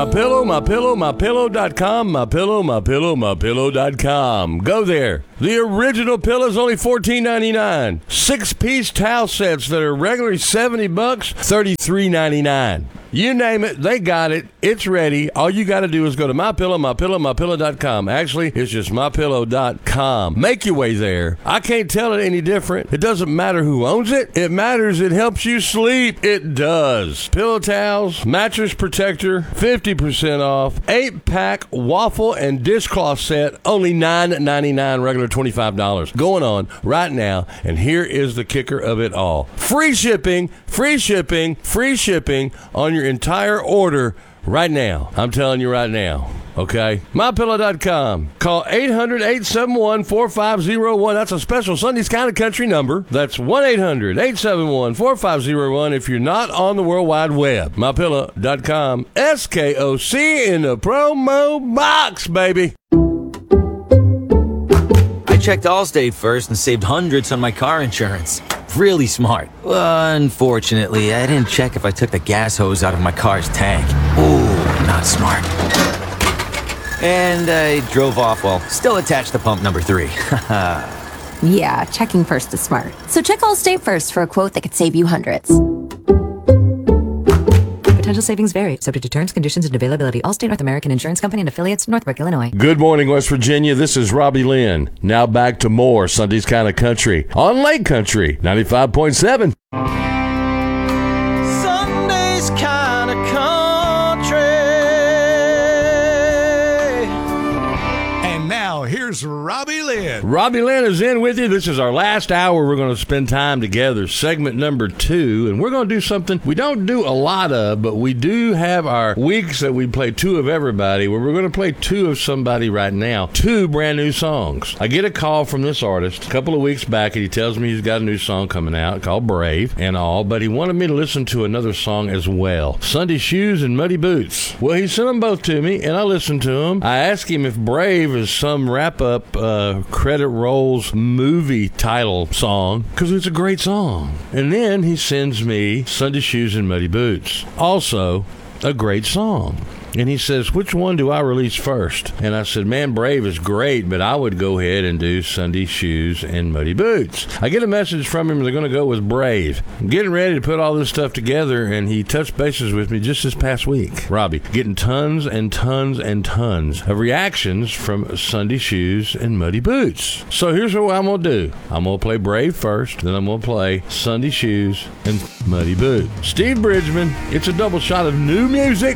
MyPillow.com, MyPillow.com. Go there. The original pillow is only $14.99. 6-piece towel sets that are regularly $70, $33.99. You name it, they got it. It's ready. All you got to do is go to MyPillow.com. Actually, it's just MyPillow.com. Make your way there. I can't tell it any different. It doesn't matter who owns it. It matters it helps you sleep. It does. Pillow towels, mattress protector, 50% off. 8-pack waffle and dishcloth set, only $9.99, regular $25. Going on right now, and here is the kicker of it all. Free shipping on your entire order right now. I'm telling you right now. Okay? MyPillow.com. Call 800-871-4501. That's a special Sunday's Kind of Country number. That's 1-800-871-4501 if you're not on the World Wide Web. MyPillow.com. SKOC in the promo box, baby. I checked Allstate first and saved hundreds on my car insurance. Really smart. Unfortunately, I didn't check if I took the gas hose out of my car's tank. Ooh, not smart. And I drove off while still attached to pump number 3. Yeah, checking first is smart. So check Allstate first for a quote that could save you hundreds. Potential savings vary, subject to terms, conditions, and availability. Allstate North American Insurance Company and affiliates, Northbrook, Illinois. Good morning, West Virginia. This is Robbie Lynn. Now back to more Sunday's Kind of Country on Lake Country 95.7. Sunday's Kind of Country. And now here's Robbie Lynn. Robbie Lynn is in with you. This is our last hour. We're going to spend time together, segment number 2, and we're going to do something we don't do a lot of, but we do have our weeks that we play 2 of everybody, where we're going to play 2 of somebody right now, 2 brand new songs. I get a call from this artist a couple of weeks back, and he tells me he's got a new song coming out called Brave and all, but he wanted me to listen to another song as well, Sunday Shoes and Muddy Boots. Well, he sent them both to me, and I listened to them. I asked him if Brave is some wrap-up credit rolls movie title song, because it's a great song. And then he sends me Sunday Shoes and Muddy Boots, also a great song. And he says, which one do I release first? And I said, man, Brave is great, but I would go ahead and do Sunday Shoes and Muddy Boots. I get a message from him, they're going to go with Brave. I'm getting ready to put all this stuff together, and he touched bases with me just this past week. Robbie, getting tons and tons and tons of reactions from Sunday Shoes and Muddy Boots. So here's what I'm going to do. I'm going to play Brave first, then I'm going to play Sunday Shoes and Muddy Boots. Steve Bridgman, it's a double shot of new music.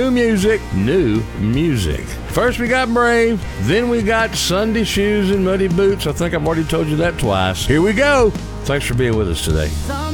First we got Brave, then we got Sunday Shoes and Muddy Boots. I think I've already told you that twice. Here we go. Thanks for being with us today.